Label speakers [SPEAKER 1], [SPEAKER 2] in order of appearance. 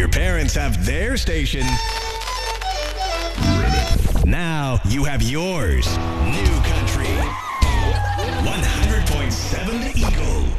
[SPEAKER 1] Your parents have their station. Now you have yours. New